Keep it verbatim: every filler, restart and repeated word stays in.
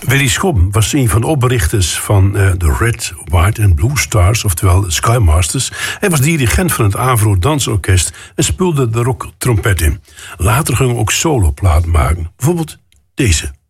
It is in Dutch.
Willy Schom was een van de oprichters van uh, de Red, White and Blue Stars, oftewel de Skymasters. Hij was dirigent van het Avro Dansorkest en speelde de rocktrompet in. Later ging hij ook soloplaat maken, bijvoorbeeld deze.